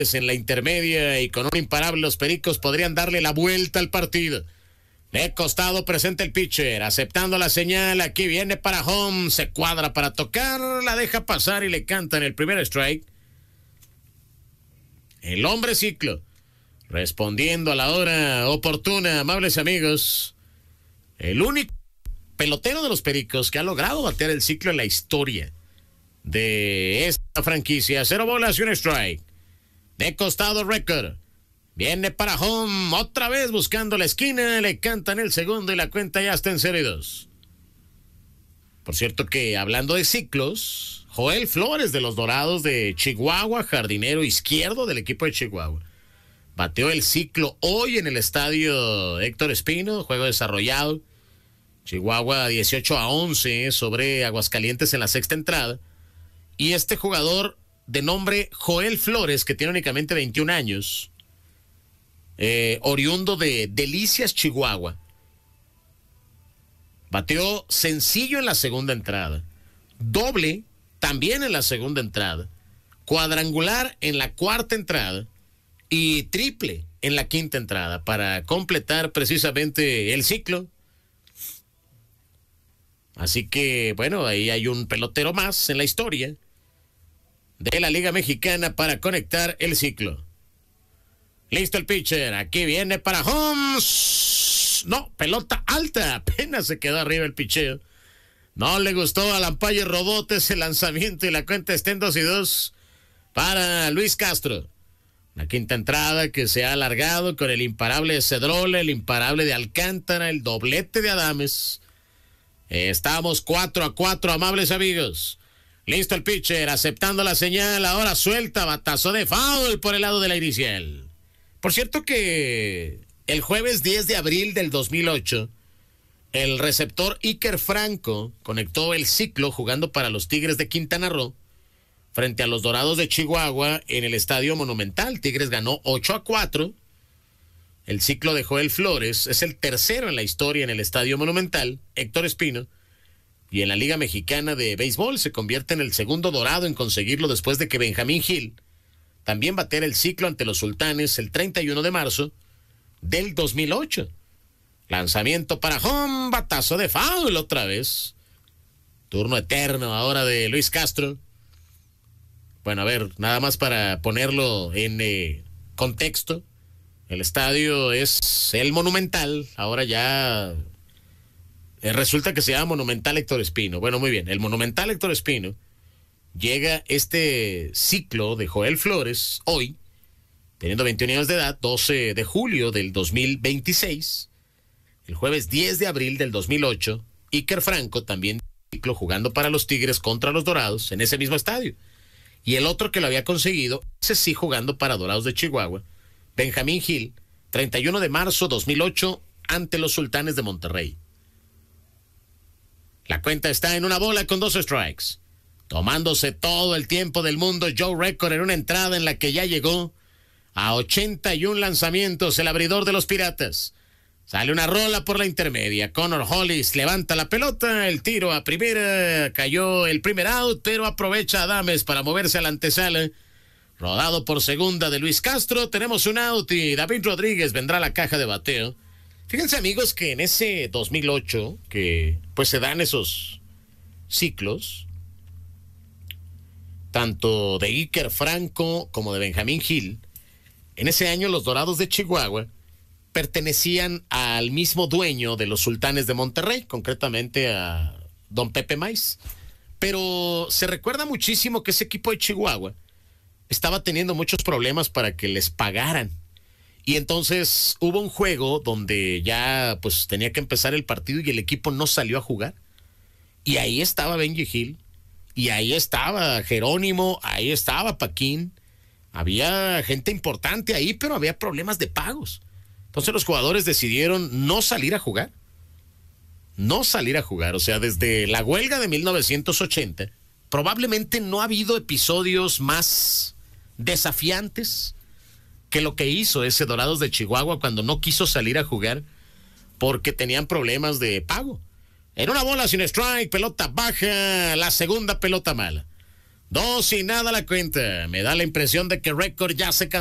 en la intermedia y con un imparable los Pericos podrían darle la vuelta al partido. De costado presenta el pitcher, aceptando la señal, aquí viene para home, se cuadra para tocar, la deja pasar y le cantan el primer strike. El hombre ciclo, respondiendo a la hora oportuna, amables amigos. El único pelotero de los Pericos que ha logrado batear el ciclo en la historia de esta franquicia. 0 bolas y un strike. De costado récord. Viene para home, otra vez buscando la esquina, le cantan el segundo y la cuenta ya está en 0-2. Por cierto que hablando de ciclos, Joel Flores de los Dorados de Chihuahua, jardinero izquierdo del equipo de Chihuahua, bateó el ciclo hoy en el estadio Héctor Espino, juego desarrollado. Chihuahua 18-11 sobre Aguascalientes en la sexta entrada. Y este jugador de nombre Joel Flores, que tiene únicamente 21 años, oriundo de Delicias, Chihuahua, bateó sencillo en la segunda entrada, doble también en la segunda entrada, cuadrangular en la cuarta entrada y triple en la quinta entrada para completar precisamente el ciclo. Así que, bueno, ahí hay un pelotero más en la historia de la Liga Mexicana para conectar el ciclo. Listo el pitcher, aquí viene para Holmes. No, pelota alta, apenas se quedó arriba el picheo. No le gustó al umpire robot ese lanzamiento y la cuenta está en 2-2 para Luis Castro. La quinta entrada que se ha alargado con el imparable de Cedrola, el imparable de Alcántara, el doblete de Adames. Estamos 4-4, amables amigos. Listo el pitcher, aceptando la señal, ahora suelta, batazo de foul por el lado de la inicial. Por cierto que el jueves 10 de abril del 2008, el receptor Iker Franco conectó el ciclo jugando para los Tigres de Quintana Roo frente a los Dorados de Chihuahua en el Estadio Monumental. Tigres ganó 8-4. El ciclo de Joel Flores es el tercero en la historia en el Estadio Monumental, Héctor Espino, y en la Liga Mexicana de Béisbol se convierte en el segundo dorado en conseguirlo después de que Benjamín Gil también bateara el ciclo ante los Sultanes el 31 de marzo del 2008. Lanzamiento para home, batazo de foul otra vez. Turno eterno ahora de Luis Castro. Bueno, a ver, nada más para ponerlo en contexto. El estadio es el Monumental, ahora ya resulta que se llama Monumental Héctor Espino. Bueno, muy bien, el Monumental Héctor Espino llega este ciclo de Joel Flores hoy, teniendo 21 años de edad, 12 de julio del 2026. El jueves 10 de abril del 2008, Iker Franco también ciclo jugando para los Tigres contra los Dorados en ese mismo estadio. Y el otro que lo había conseguido, ese sí jugando para Dorados de Chihuahua, Benjamín Gil, 31 de marzo 2008, ante los Sultanes de Monterrey. La cuenta está en 1 bola con 2 strikes. Tomándose todo el tiempo del mundo, Joe Record en una entrada en la que ya llegó a 81 lanzamientos el abridor de los Piratas. Sale una rola por la intermedia. Connor Hollis levanta la pelota, el tiro a primera, cayó el primer out, pero aprovecha Adames para moverse a la antesala. Rodado por segunda de Luis Castro, tenemos un out y David Rodríguez vendrá a la caja de bateo. Fíjense amigos que en ese 2008, que pues se dan esos ciclos, tanto de Iker Franco como de Benjamín Gil, en ese año los Dorados de Chihuahua pertenecían al mismo dueño de los Sultanes de Monterrey, concretamente a don Pepe Maiz. Pero se recuerda muchísimo que ese equipo de Chihuahua estaba teniendo muchos problemas para que les pagaran. Y entonces hubo un juego donde ya pues tenía que empezar el partido y el equipo no salió a jugar. Y ahí estaba Benji Gil, y ahí estaba Jerónimo, ahí estaba Paquín. Había gente importante ahí, pero había problemas de pagos. Entonces los jugadores decidieron no salir a jugar. No salir a jugar. O sea, desde la huelga de 1980, probablemente no ha habido episodios más desafiantes que lo que hizo ese Dorados de Chihuahua cuando no quiso salir a jugar porque tenían problemas de pago. En 1 bola sin strike, pelota baja, la segunda pelota mala. 2-0 la cuenta. Me da la impresión de que Récord ya se